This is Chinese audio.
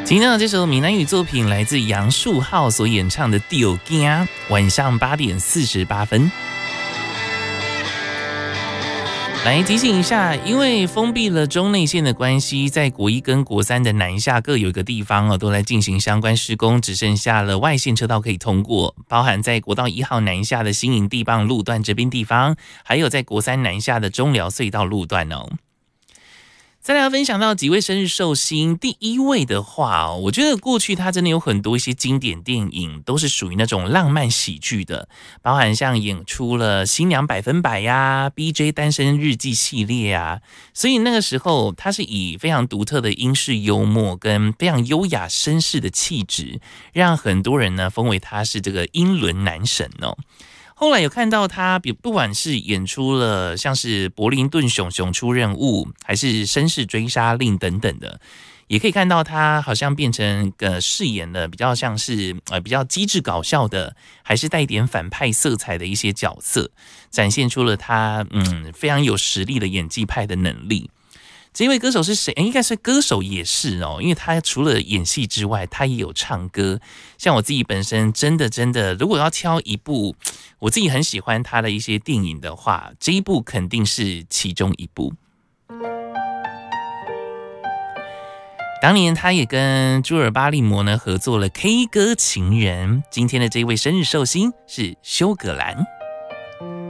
今天的这首闽南语作品来自杨树浩所演唱的《丢惊》，晚上8点48分。来提醒一下，因为封闭了中内线的关系，在国一跟国三的南下各有一个地方都来进行相关施工，只剩下了外线车道可以通过，包含在国道1号南下的新营地磅路段这边地方，还有在国三南下的中寮隧道路段哦。再来要分享到几位生日寿星，第一位的话我觉得过去他真的有很多一些经典电影都是属于那种浪漫喜剧的，包含像演出了新娘100%呀、BJ 单身日记系列啊，所以那个时候他是以非常独特的英式幽默跟非常优雅绅士的气质，让很多人呢封为他是这个英伦男神哦。后来有看到他，不管是演出了像是柏林顿熊熊出任务，还是绅士追杀令等等的，也可以看到他好像变成饰演了比较像是比较机智搞笑的，还是带一点反派色彩的一些角色，展现出了他非常有实力的演技派的能力。这位歌手是谁？应该是歌手也是哦，因为他除了演戏之外，他也有唱歌。像我自己本身真的，如果要挑一部我自己很喜欢他的一些电影的话，这一部肯定是其中一部。当年他也跟朱尔巴利摩呢合作了《K 歌情人》。今天的这位生日寿星是休葛兰。